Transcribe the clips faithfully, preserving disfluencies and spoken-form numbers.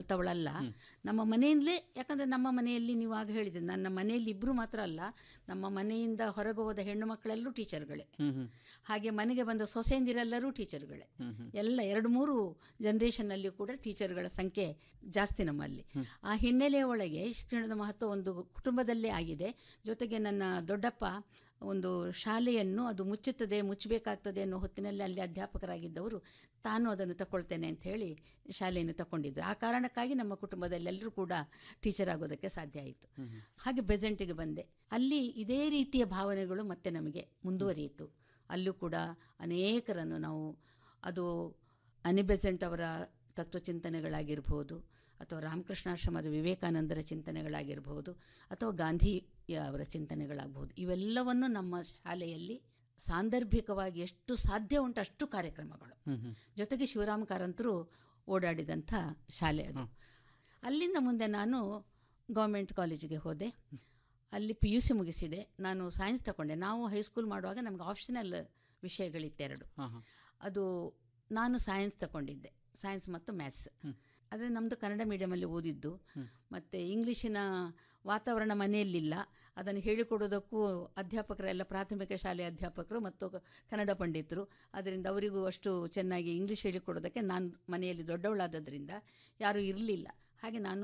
ಅಂಥವಳಲ್ಲ. ನಮ್ಮ ಮನೆಯಿಂದಲೇ, ಯಾಕಂದರೆ ನಮ್ಮ ಮನೆಯಲ್ಲಿ ನೀವು ಆಗ ಹೇಳಿದ್ದೆ, ನನ್ನ ಮನೆಯಲ್ಲಿ ಇಬ್ಬರು ಮಾತ್ರ ಅಲ್ಲ, ನಮ್ಮ ಮನೆಯಿಂದ ಹೊರಗೆ ಹೋದ ಹೆಣ್ಣು ಮಕ್ಕಳೆಲ್ಲರೂ ಟೀಚರ್ಗಳೇ. ಹಾಗೆ ಮನೆಗೆ ಬಂದ ಸೊಸೆಯಂದಿರೆಲ್ಲರೂ ಟೀಚರ್ಗಳೇ. ಎಲ್ಲ ಎರಡು ಮೂರು ಜನ್ರೇಷನ್ನಲ್ಲಿ ಕೂಡ ಟೀಚರ್ಗಳ ಸಂಖ್ಯೆ ಜಾಸ್ತಿ ನಮ್ಮಲ್ಲಿ. ಆ ಹಿನ್ನೆಲೆಯ ಒಳಗೆ ಶಿಕ್ಷಣದ ಮಹತ್ವ ಒಂದು ಕುಟುಂಬದಲ್ಲೇ ಆಗಿದೆ. ಜೊತೆಗೆ ನನ್ನ ದೊಡ್ಡಪ್ಪ ಒಂದು ಶಾಲೆಯನ್ನು ಅದು ಮುಚ್ಚುತ್ತದೆ, ಮುಚ್ಚಬೇಕಾಗ್ತದೆ ಅನ್ನೋ ಹೊತ್ತಿನಲ್ಲಿ ಅಲ್ಲಿ ಅಧ್ಯಾಪಕರಾಗಿದ್ದವರು, ತಾನು ಅದನ್ನು ತಗೊಳ್ತೇನೆ ಅಂತ ಹೇಳಿ ಶಾಲೆಯನ್ನು ತಗೊಂಡಿದ್ದರು. ಆ ಕಾರಣಕ್ಕಾಗಿ ನಮ್ಮ ಕುಟುಂಬದಲ್ಲೆಲ್ಲರೂ ಕೂಡ ಟೀಚರ್ ಆಗೋದಕ್ಕೆ ಸಾಧ್ಯ ಆಯಿತು. ಹಾಗೆ ಬೆಸೆಂಟಿಗೆ ಬಂದೆ. ಅಲ್ಲಿ ಇದೇ ರೀತಿಯ ಭಾವನೆಗಳು ಮತ್ತೆ ನಮಗೆ ಮುಂದುವರಿಯಿತು. ಅಲ್ಲೂ ಕೂಡ ಅನೇಕರನ್ನು ನಾವು, ಅದು ಅನಿ ಬೆಸೆಂಟ್ ಅವರ ತತ್ವಚಿಂತನೆಗಳಾಗಿರ್ಬೋದು, ಅಥವಾ ರಾಮಕೃಷ್ಣಾಶ್ರಮದ ವಿವೇಕಾನಂದರ ಚಿಂತನೆಗಳಾಗಿರ್ಬೋದು, ಅಥವಾ ಗಾಂಧಿ ಅವರ ಚಿಂತನೆಗಳಾಗಬಹುದು. ಇವೆಲ್ಲವನ್ನು ನಮ್ಮ ಶಾಲೆಯಲ್ಲಿ ಸಾಂದರ್ಭಿಕವಾಗಿ ಎಷ್ಟು ಸಾಧ್ಯ ಉಂಟು ಅಷ್ಟು ಕಾರ್ಯಕ್ರಮಗಳು. ಜೊತೆಗೆ ಶಿವರಾಮ ಕಾರಂತರು ಓಡಾಡಿದಂಥ ಶಾಲೆ ಅದು. ಅಲ್ಲಿಂದ ಮುಂದೆ ನಾನು ಗೌರ್ಮೆಂಟ್ ಕಾಲೇಜಿಗೆ ಹೋದೆ. ಅಲ್ಲಿ ಪಿ ಯು ಸಿ ಮುಗಿಸಿದೆ. ನಾನು ಸೈನ್ಸ್ ತಗೊಂಡೆ. ನಾವು ಹೈಸ್ಕೂಲ್ ಮಾಡುವಾಗ ನಮಗೆ ಆಪ್ಷನಲ್ ವಿಷಯಗಳಿತ್ತೆರಡು. ಅದು ನಾನು ಸೈನ್ಸ್ ತಗೊಂಡಿದ್ದೆ, ಸೈನ್ಸ್ ಮತ್ತು ಮ್ಯಾಥ್ಸ್. ಆದರೆ ನಮ್ಮದು ಕನ್ನಡ ಮೀಡಿಯಮಲ್ಲಿ ಓದಿದ್ದು, ಮತ್ತು ಇಂಗ್ಲೀಷಿನ ವಾತಾವರಣ ಮನೆಯಲ್ಲಿಲ್ಲ. ಅದನ್ನು ಹೇಳಿಕೊಡೋದಕ್ಕೂ ಅಧ್ಯಾಪಕರೆಲ್ಲ ಪ್ರಾಥಮಿಕ ಶಾಲೆಯ ಅಧ್ಯಾಪಕರು ಮತ್ತು ಕನ್ನಡ ಪಂಡಿತರು. ಅದರಿಂದ ಅವರಿಗೂ ಅಷ್ಟು ಚೆನ್ನಾಗಿ ಇಂಗ್ಲೀಷ್ ಹೇಳಿಕೊಡೋದಕ್ಕೆ ನಾನು ಮನೆಯಲ್ಲಿ ದೊಡ್ಡವಳಾದದ್ರಿಂದ ಯಾರೂ ಇರಲಿಲ್ಲ. ಹಾಗೆ ನಾನು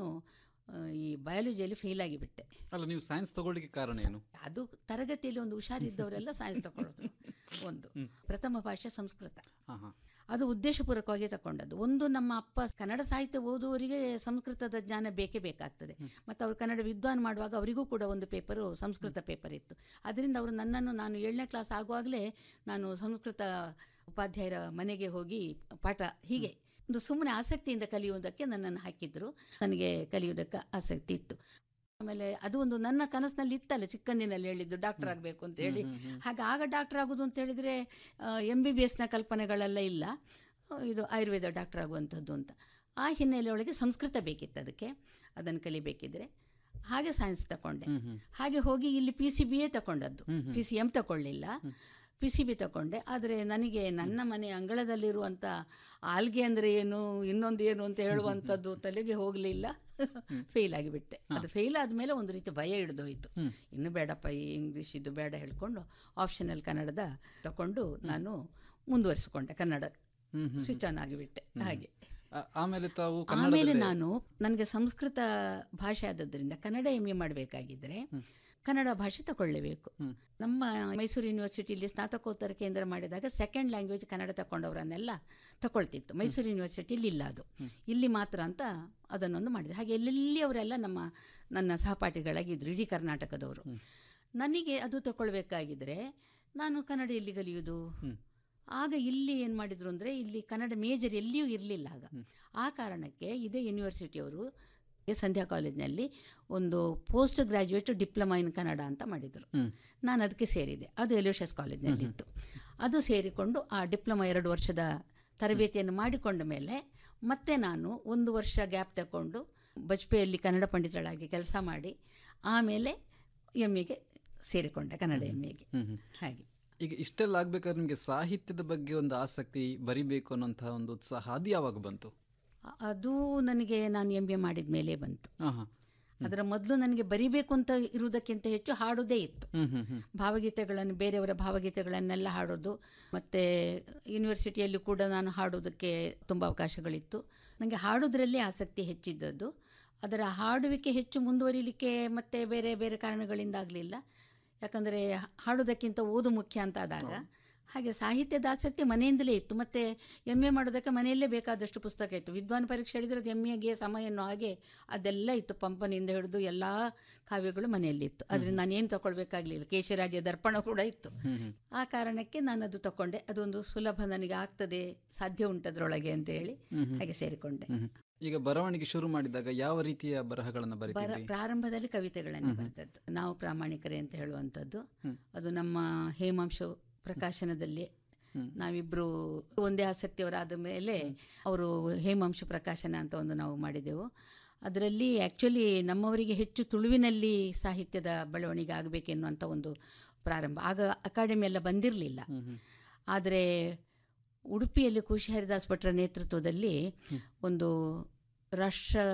ಈ ಬಯಾಲಜಿಯಲ್ಲಿ ಫೇಲ್ ಆಗಿಬಿಟ್ಟೆ. ಅಲ್ಲ, ನೀವು ಸೈನ್ಸ್ ತಗೊಳ್ಳಿಕ್ಕೆ ಕಾರಣ ಏನು? ಅದು ತರಗತಿಯಲ್ಲಿ ಒಂದು ಹುಷಾರಿದ್ದವರೆಲ್ಲ ಸೈನ್ಸ್ ತಗೊಳ್ಳೋದು. ಒಂದು ಪ್ರಥಮ ಭಾಷೆ ಸಂಸ್ಕೃತ, ಅದು ಉದ್ದೇಶಪೂರ್ವಕವಾಗಿ ತಗೊಂಡದ್ದು. ಒಂದು, ನಮ್ಮ ಅಪ್ಪ ಕನ್ನಡ ಸಾಹಿತ್ಯ ಓದುವವರಿಗೆ ಸಂಸ್ಕೃತದ ಜ್ಞಾನ ಬೇಕೇ ಬೇಕಾಗ್ತದೆ. ಮತ್ತು ಅವರು ಕನ್ನಡ ವಿದ್ವಾನ್ ಮಾಡುವಾಗ ಅವರಿಗೂ ಕೂಡ ಒಂದು ಪೇಪರು ಸಂಸ್ಕೃತ ಪೇಪರ್ ಇತ್ತು. ಅದರಿಂದ ಅವರು ನನ್ನನ್ನು, ನಾನು ಏಳನೇ ಕ್ಲಾಸ್ ಆಗುವಾಗಲೇ ನಾನು ಸಂಸ್ಕೃತ ಉಪಾಧ್ಯಾಯರ ಮನೆಗೆ ಹೋಗಿ ಪಾಠ, ಹೀಗೆ ಒಂದು ಸುಮ್ಮನೆ ಆಸಕ್ತಿಯಿಂದ ಕಲಿಯುವುದಕ್ಕೆ ನನ್ನನ್ನು ಹಾಕಿದ್ರು. ನನಗೆ ಕಲಿಯುವುದಕ್ಕೆ ಆಸಕ್ತಿ ಇತ್ತು. ಆಮೇಲೆ ಅದು ಒಂದು ನನ್ನ ಕನಸಿನಲ್ಲಿ ಇತ್ತಲ್ಲ, ಚಿಕ್ಕಂದಿನಲ್ಲಿ ಹೇಳಿದ್ದು ಡಾಕ್ಟರ್ ಆಗಬೇಕು ಅಂತ ಹೇಳಿ. ಹಾಗೆ ಆಗ ಡಾಕ್ಟರ್ ಆಗೋದು ಅಂತ ಹೇಳಿದರೆ ಎಮ್ ಬಿ ಬಿ ಎಸ್ನ ಕಲ್ಪನೆಗಳೆಲ್ಲ ಇಲ್ಲ, ಇದು ಆಯುರ್ವೇದ ಡಾಕ್ಟರ್ ಆಗುವಂಥದ್ದು ಅಂತ. ಆ ಹಿನ್ನೆಲೆಯೊಳಗೆ ಸಂಸ್ಕೃತ ಬೇಕಿತ್ತು, ಅದಕ್ಕೆ ಅದನ್ನು ಕಲಿಬೇಕಿದ್ರೆ. ಹಾಗೆ ಸೈನ್ಸ್ ತಗೊಂಡೆ. ಹಾಗೆ ಹೋಗಿ ಇಲ್ಲಿ P C B A ತಗೊಂಡದ್ದು, P C M ತಗೊಳ್ಳಿಲ್ಲ, ಪಿ ಸಿ ಬಿ ತಗೊಂಡೆ. ಆದರೆ ನನಗೆ ನನ್ನ ಮನೆ ಅಂಗಳದಲ್ಲಿರುವಂಥ ಆಲ್ಗೆ ಅಂದರೆ ಏನು, ಇನ್ನೊಂದು ಏನು ಅಂತ ಹೇಳುವಂಥದ್ದು ತಲೆಗೆ ಹೋಗಲಿಲ್ಲ. ಫೇಲ್ ಆಗಿಬಿಟ್ಟೆ. ಅದು ಫೇಲ್ ಆದಮೇಲೆ ಒಂದು ರೀತಿ ಭಯ ಹಿಡಿದೋಯ್ತು. ಇನ್ನು ಬೇಡಪ್ಪ ಈ ಇಂಗ್ಲೀಷ್ ಇದು ಬೇಡ ಹೇಳ್ಕೊಂಡು ಆಪ್ಷನಲ್ ಕನ್ನಡದ ತಗೊಂಡು ನಾನು ಮುಂದುವರಿಸಿಕೊಂಡೆ, ಕನ್ನಡ ಸ್ವಿಚ್ ಆನ್ ಆಗಿಬಿಟ್ಟೆ. ಹಾಗೆ ಆಮೇಲೆ ತಾವು ಆಮೇಲೆ ನಾನು, ನನಗೆ ಸಂಸ್ಕೃತ ಭಾಷೆ ಆದದ್ರಿಂದ ಕನ್ನಡ ಎಮ್ ಎ ಮಾಡಬೇಕಾಗಿದ್ದರೆ ಕನ್ನಡ ಭಾಷೆ ತಗೊಳ್ಳೇಬೇಕು. ನಮ್ಮ ಮೈಸೂರು ಯೂನಿವರ್ಸಿಟಿಯಲ್ಲಿ ಸ್ನಾತಕೋತ್ತರ ಕೇಂದ್ರ ಮಾಡಿದಾಗ ಸೆಕೆಂಡ್ ಲ್ಯಾಂಗ್ವೇಜ್ ಕನ್ನಡ ತಗೊಂಡವರನ್ನೆಲ್ಲ ತಗೊಳ್ತಿತ್ತು. ಮೈಸೂರು ಯೂನಿವರ್ಸಿಟಿಯಲ್ಲಿ ಇಲ್ಲ, ಅದು ಇಲ್ಲಿ ಮಾತ್ರ ಅಂತ ಅದನ್ನೊಂದು ಮಾಡಿದೆ. ಹಾಗೆ ಎಲ್ಲೆಲ್ಲಿ ಅವರೆಲ್ಲ ನಮ್ಮ ನನ್ನ ಸಹಪಾಠಿಗಳಾಗಿದ್ದರು, ಇಡೀ ಕರ್ನಾಟಕದವರು. ನನಗೆ ಅದು ತಗೊಳ್ಬೇಕಾಗಿದ್ರೆ ನಾನು ಕನ್ನಡ ಎಲ್ಲಿ ಕಲಿಯುವುದು? ಆಗ ಇಲ್ಲಿ ಏನು ಮಾಡಿದರು ಅಂದರೆ, ಇಲ್ಲಿ ಕನ್ನಡ ಮೇಜರ್ ಎಲ್ಲಿಯೂ ಇರಲಿಲ್ಲ ಆಗ. ಆ ಕಾರಣಕ್ಕೆ ಇದೇ ಯೂನಿವರ್ಸಿಟಿಯವರು ಸಂಧ್ಯಾ ಕಾಲೇಜ್ನಲ್ಲಿ ಒಂದು post graduate diploma in Kannada ಅಂತ ಮಾಡಿದರು. ನಾನು ಅದಕ್ಕೆ ಸೇರಿದೆ. ಅದು ಎಲೋಷಿಯಸ್ ಕಾಲೇಜ್ನಲ್ಲಿತ್ತು. ಅದು ಸೇರಿಕೊಂಡು ಆ ಡಿಪ್ಲೊಮಾ ಎರಡು ವರ್ಷದ ತರಬೇತಿಯನ್ನು ಮಾಡಿಕೊಂಡ ಮೇಲೆ ಮತ್ತೆ ನಾನು ಒಂದು ವರ್ಷ ಗ್ಯಾಪ್ ತಗೊಂಡು ಬಜ್ಪೆಯಲ್ಲಿ ಕನ್ನಡ ಪಂಡಿತಳಾಗಿ ಕೆಲಸ ಮಾಡಿ ಆಮೇಲೆ ಎಮ್ ಎಗೆ ಸೇರಿಕೊಂಡೆ, ಕನ್ನಡ ಎಮ್ ಎಗೆ. ಹಾಗೆ ಈಗ ಇಷ್ಟೆಲ್ಲ ಆಗ್ಬೇಕಾದ್ರೆ ನಿಮಗೆ ಸಾಹಿತ್ಯದ ಬಗ್ಗೆ ಒಂದು ಆಸಕ್ತಿ, ಬರಿಬೇಕು ಅನ್ನೋಂತಹ ಒಂದು ಉತ್ಸಾಹ, ಅದು ಯಾವಾಗ ಬಂತು? ಅದು ನನಗೆ ನಾನು ಎಂ ಬಿ ಎ ಮಾಡಿದ ಮೇಲೆ ಬಂತು. ಅದರ ಮೊದಲು ನನಗೆ ಬರಿಬೇಕು ಅಂತ ಇರುವುದಕ್ಕಿಂತ ಹೆಚ್ಚು ಹಾಡೋದೇ ಇತ್ತು. ಭಾವಗೀತೆಗಳನ್ನು, ಬೇರೆಯವರ ಭಾವಗೀತೆಗಳನ್ನೆಲ್ಲ ಹಾಡೋದು. ಮತ್ತು ಯೂನಿವರ್ಸಿಟಿಯಲ್ಲಿ ಕೂಡ ನಾನು ಹಾಡೋದಕ್ಕೆ ತುಂಬ ಅವಕಾಶಗಳಿತ್ತು. ನನಗೆ ಹಾಡೋದ್ರಲ್ಲೇ ಆಸಕ್ತಿ ಹೆಚ್ಚಿದ್ದದ್ದು. ಅದರ ಹಾಡುವಿಕೆ ಹೆಚ್ಚು ಮುಂದುವರಿಲಿಕ್ಕೆ ಮತ್ತು ಬೇರೆ ಬೇರೆ ಕಾರಣಗಳಿಂದ ಆಗಲಿಲ್ಲ. ಯಾಕಂದರೆ ಹಾಡೋದಕ್ಕಿಂತ ಓದು ಮುಖ್ಯ ಅಂತ ಆದಾಗ ಹಾಗೆ ಸಾಹಿತ್ಯದ ಆಸಕ್ತಿ ಮನೆಯಿಂದಲೇ ಇತ್ತು. ಮತ್ತು ಎಮ್ ಎ ಮಾಡೋದಕ್ಕೆ ಮನೆಯಲ್ಲೇ ಬೇಕಾದಷ್ಟು ಪುಸ್ತಕ ಇತ್ತು. ವಿದ್ವಾನ್ ಪರೀಕ್ಷೆ ಹೇಳಿದರೆ ಅದು ಎಮ್ ಎಗೆ ಸಮಯ ಅನ್ನೋ ಹಾಗೆ ಅದೆಲ್ಲ ಇತ್ತು. ಪಂಪನಿಂದ ಹಿಡಿದು ಎಲ್ಲ ಕಾವ್ಯಗಳು ಮನೆಯಲ್ಲಿತ್ತು. ಅದರಿಂದ ನಾನೇನು ತಗೊಳ್ಬೇಕಾಗಲಿಲ್ಲ. ಕೇಶರಾಜ ದರ್ಪಣ ಕೂಡ ಇತ್ತು. ಆ ಕಾರಣಕ್ಕೆ ನಾನು ಅದು ತಗೊಂಡೆ. ಅದೊಂದು ಸುಲಭ, ನನಗೆ ಆಗ್ತದೆ, ಸಾಧ್ಯ ಉಂಟದ್ರೊಳಗೆ ಅಂತ ಹೇಳಿ ಹಾಗೆ ಸೇರಿಕೊಂಡೆ. ಈಗ ಬರವಣಿಗೆ ಶುರು ಮಾಡಿದಾಗ ಯಾವ ರೀತಿಯ ಬರಹಗಳನ್ನು ಬರೀತೀರಿ? ಪ್ರಾರಂಭದಲ್ಲಿ ಕವಿತೆಗಳನ್ನು ಬರೆದದ್ದು. ನಾವು ಪ್ರಾಮಾಣಿಕರೇ ಅಂತ ಹೇಳುವಂಥದ್ದು. ಅದು ನಮ್ಮ ಹೇಮಾಂಶ ಪ್ರಕಾಶನದಲ್ಲಿ ನಾವಿಬ್ಬರು ಒಂದೇ ಆಸಕ್ತಿಯವರಾದ ಮೇಲೆ ಅವರು ಹೇಮಾಂಶ ಪ್ರಕಾಶನ ಅಂತ ಒಂದು ನಾವು ಮಾಡಿದೆವು. ಅದರಲ್ಲಿ ಆ್ಯಕ್ಚುಲಿ ನಮ್ಮವರಿಗೆ ಹೆಚ್ಚು ತುಳುವಿನಲ್ಲಿ ಸಾಹಿತ್ಯದ ಬೆಳವಣಿಗೆ ಆಗಬೇಕೆನ್ನುವಂಥ ಒಂದು ಪ್ರಾರಂಭ. ಆಗ ಅಕಾಡೆಮಿ ಎಲ್ಲ ಬಂದಿರಲಿಲ್ಲ. ಆದರೆ ಉಡುಪಿಯಲ್ಲಿ ಕುಶಿ ಹರಿದಾಸ್ ಭಟ್ರ ನೇತೃತ್ವದಲ್ಲಿ ಒಂದು ರಾಷ್ಟ್ರ